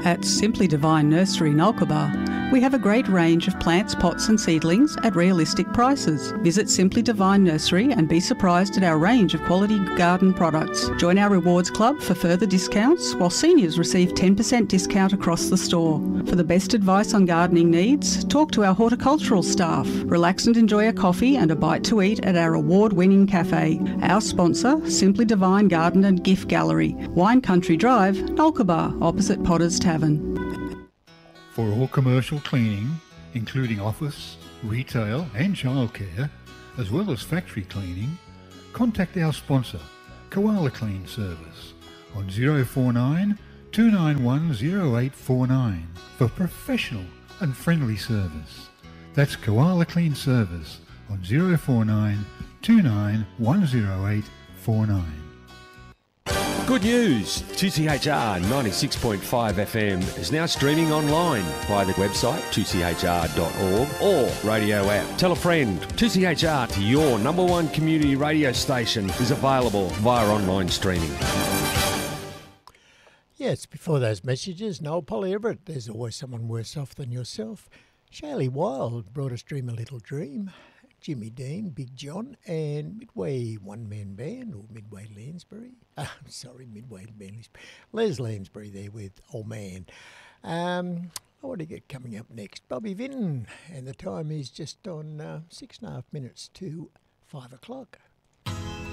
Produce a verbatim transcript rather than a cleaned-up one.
At Simply Divine Nursery Nulkaba, we have a great range of plants, pots and seedlings at realistic prices. Visit Simply Divine Nursery and be surprised at our range of quality garden products. Join our rewards club for further discounts, while seniors receive ten percent discount across the store. For the best advice on gardening needs, talk to our horticultural staff. Relax and enjoy a coffee and a bite to eat at our award-winning cafe. Our sponsor, Simply Divine Garden and Gift Gallery, Wine Country Drive, Nulkaba, opposite Potter's Tavern. For all commercial cleaning, including office, retail and childcare, as well as factory cleaning, contact our sponsor, Koala Clean Service, on zero four nine, two nine one, zero eight four nine for professional and friendly service. That's Koala Clean Service on zero four nine, two nine one, zero eight four nine. Good news! two C H R ninety-six point five F M is now streaming online via the website two c h r dot org or radio app. Tell a friend. two C H R, your number one community radio station, is available via online streaming. Yes, before those messages, Noel Polly Everett, there's always someone worse off than yourself. Shaylee Wild brought us Dream a Little Dream. Jimmy Dean, Big John, and Midway One Man Band, or Midway Lansbury. Uh, sorry, Midway Lansbury. Les Lansbury there with Old Man. Um, what do you get coming up next? Bobby Vinton, and the time is just on uh, six and a half minutes to five o'clock.